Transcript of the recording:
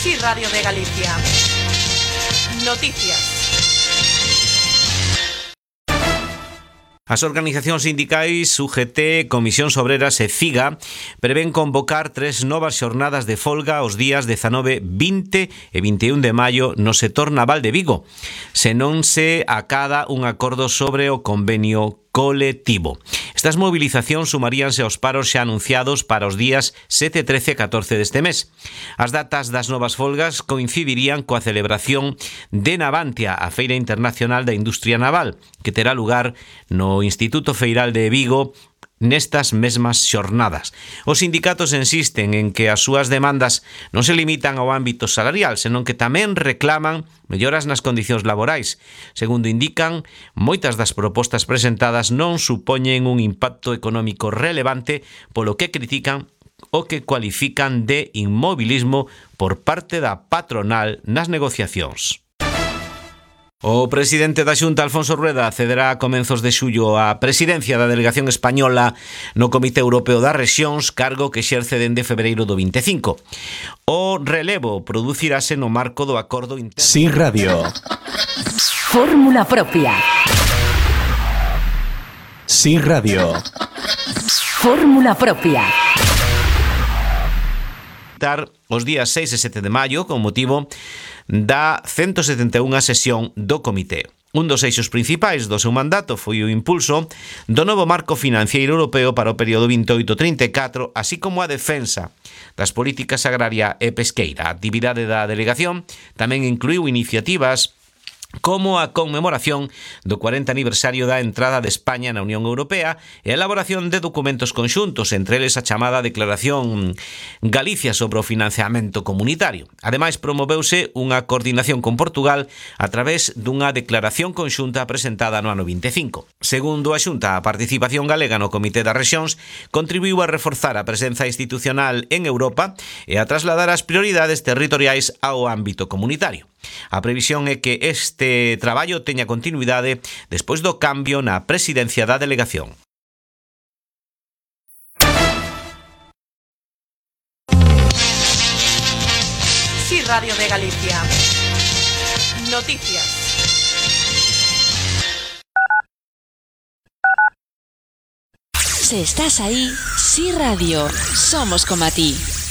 Sí, Radio de Galicia. Noticias. As organizacións sindicais UGT, Comisións Obreras e CIGA prevén convocar 3 novas xornadas de folga os días 19, 20 e 21 de maio no sector naval de Vigo, se non se acada un acordo sobre o convenio colectivo. Estas movilizacións sumaríanse aos paros xa anunciados para os días 7, 13 e 14 deste mes. As datas das novas folgas coincidirían coa celebración de Navantia, a Feira Internacional da Industria Naval, que terá lugar no Instituto Feiral de Vigo nestas mesmas xornadas. Os sindicatos insisten en que as súas demandas non se limitan ao ámbito salarial, senón que tamén reclaman melloras nas condicións laborais. Segundo indican, moitas das propostas presentadas non supoñen un impacto económico relevante, polo que critican o que cualifican de inmobilismo por parte da patronal nas negociacións. O presidente da Xunta, Alfonso Rueda, cederá a comenzos de xullo a presidencia da delegación española no Comité Europeo das Rexións, cargo que exerce dende febreiro do 25. O relevo producirase no marco do acordo interno. Sí, Radio. Fórmula propia. Sí, Radio. Fórmula propia. Os días 6 e 7 de maio con motivo da 171 sesión do Comité. Un dos eixos principais do seu mandato foi o impulso do novo marco financiero europeo para o período 28-34, así como a defensa das políticas agraria e pesqueira. A actividade da delegación tamén incluiu iniciativas como a conmemoración do 40 aniversario da entrada de España na Unión Europea e a elaboración de documentos conxuntos, entre eles a chamada Declaración Galicia sobre o financiamento comunitario. Ademais, promoveuse unha coordinación con Portugal a través dunha declaración conxunta presentada no ano 25. Segundo a Xunta, a participación galega no Comité das Rexións contribuiu a reforzar a presenza institucional en Europa e a trasladar as prioridades territoriais ao ámbito comunitario. A previsión é que este traballo teña continuidade despois do cambio na presidencia da delegación. Sí, Radio de Galicia. Noticias. Si estás ahí, Sí Radio, somos como a ti.